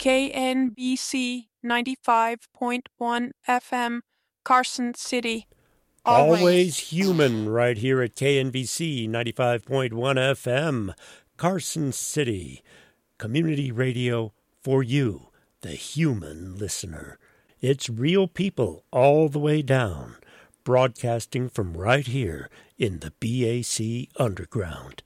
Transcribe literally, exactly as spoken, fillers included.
K N B C ninety-five point one F M, Carson City. Always. Always human right here at K N B C ninety-five point one F M, Carson City. Community radio for you, the human listener. It's real people all the way down, broadcasting from right here in the B A C Underground.